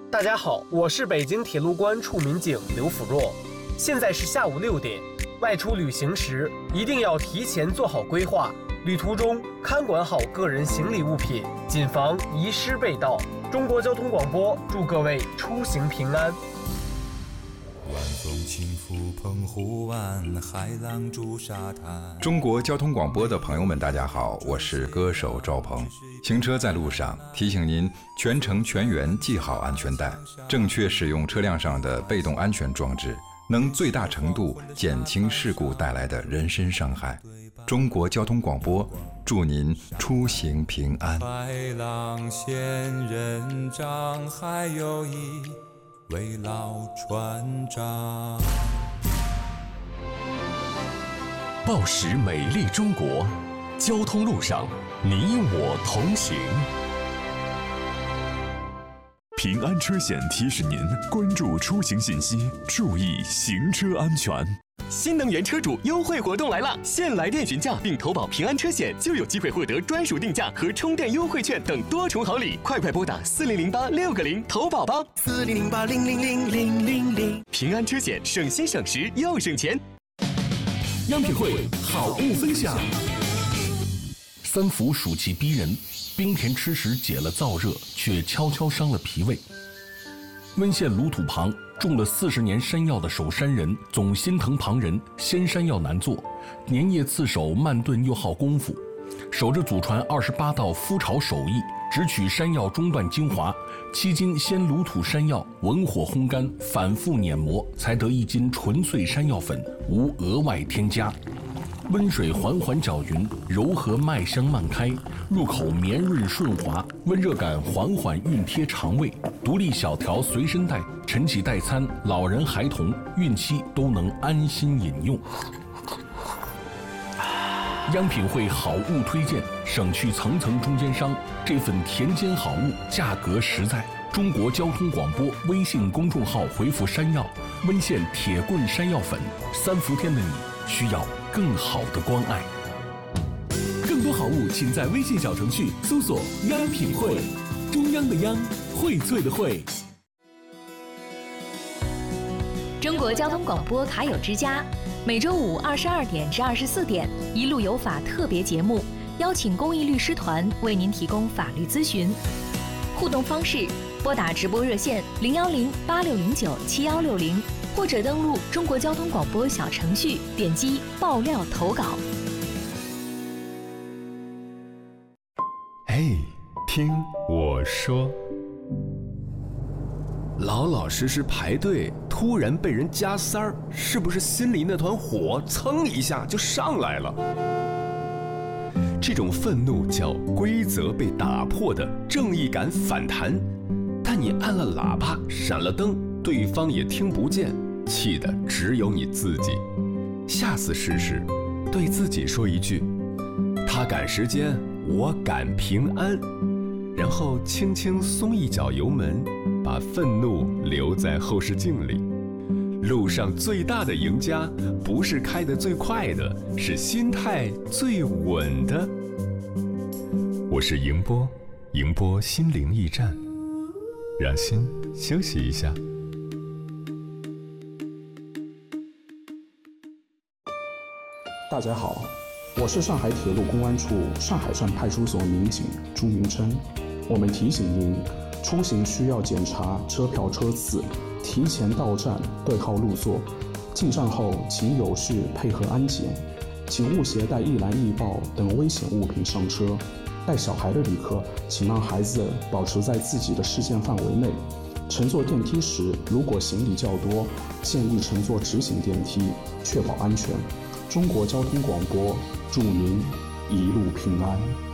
大家好，我是北京铁路关处民警刘辅若。现在是下午6点，外出旅行时一定要提前做好规划，旅途中看管好个人行李物品，谨防遗失被盗。中国交通广播祝各位出行平安。 晚风轻拂澎湖湾，海浪逐沙滩。 中国交通广播的朋友们，大家好，我是歌手赵鹏。行车在路上，提醒您全程全员系好安全带，正确使用车辆上的被动安全装置，能最大程度减轻事故带来的人身伤害。中国交通广播祝您出行平安。 白浪仙人掌，还有一位老船长。 报时美丽中国，交通路上你我同行。平安车险提示您关注出行信息，注意行车安全。 新能源车主优惠活动来了！现来电询价并投保平安车险，就有机会获得专属定价和充电优惠券等多重好礼。快拨打4008-6个0投保吧！4008-000-000。平安车险，省心省时又省钱。 央品汇好物分享。三伏暑气逼人，冰甜吃时解了燥热，却悄悄伤了脾胃。温县鲁土旁种了40年山药的守山人总心疼旁人，鲜山药难做，粘液刺手，慢炖又耗功夫，守着祖传28道麸炒手艺，只取山药中段精华，7斤鲜鲁土山药文火烘干，反复碾磨，才得1斤纯粹山药粉，无额外添加。温水缓缓搅匀，柔和麦香漫开，入口绵润顺滑，温热感缓缓熨贴肠胃。独立小条随身带，晨起代餐，老人孩童孕期都能安心饮用。央品汇好物推荐，省去层层中间商，这份田间好物价格实在。中国交通广播微信公众号回复山药，温县铁棍山药粉，3伏天的你需要更好的关爱。更多好物请在微信小程序搜索央品汇，中央的央，荟萃的荟。 中国交通广播卡友之家，每周五22点至24点，一路有法特别节目，邀请公益律师团为您提供法律咨询。互动方式：拨打直播热线010-8609-7160，或者登录中国交通广播小程序，点击爆料投稿。 哎，听我说。老老实实排队，突然被人加塞儿，是不是心里那团火蹭一下就上来了？这种愤怒叫规则被打破的正义感反弹，但你按了喇叭，闪了灯，对方也听不见，气的只有你自己。下次试试，对自己说一句：他赶时间，我赶平安。然后轻轻松一脚油门，把愤怒留在后视镜里。路上最大的赢家，不是开得最快的，是心态最稳的。我是迎波，迎波心灵驿站，让心休息一下。 大家好，我是上海铁路公安处上海站派出所民警朱明琛。我们提醒您，出行需要检查车票车次，提前到站对号入座，进站后请有序配合安检，请勿携带易燃易爆等危险物品上车。带小孩的旅客，请让孩子保持在自己的视线范围内。乘坐电梯时，如果行李较多，建议乘坐直行电梯，确保安全。中国交通广播祝您一路平安。